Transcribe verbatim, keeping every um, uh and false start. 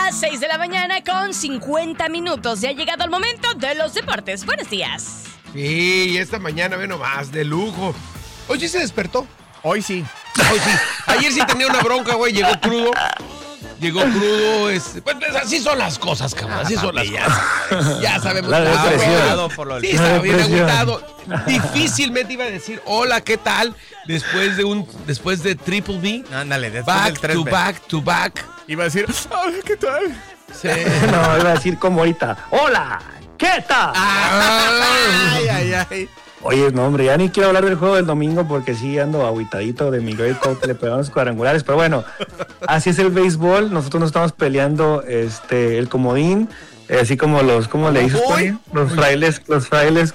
las seis de la mañana con cincuenta minutos. Ya ha llegado el momento de los deportes. Buenos días. Sí, esta mañana ve nomás, de lujo. Hoy sí se despertó. Hoy sí. Hoy sí. Ayer sí tenía una bronca, güey, llegó crudo. Llegó crudo, es, pues así son las cosas, cabrón, así son las cosas. Ya sabemos. La estaba depresión. agotado por lo- Sí, estaba bien depresión. agotado. Difícilmente iba a decir, hola, ¿qué tal? Después de un, después de Triple B. Ándale, después del Back tres to B. back to back. Iba a decir, ay, ¿qué tal? Sí. No, iba a decir como ahorita. ¡Hola! ¿Qué tal? Ay, ay, ay. Oye, no, hombre, ya ni quiero hablar del juego del domingo porque sí ando agüitadito de mi Great Coat que le pegaron los cuadrangulares. Pero bueno, así es el béisbol. Nosotros nos estamos peleando este, el comodín. eh, Así como los, ¿cómo le dices, Voy. Tony? Los frailes, los frailes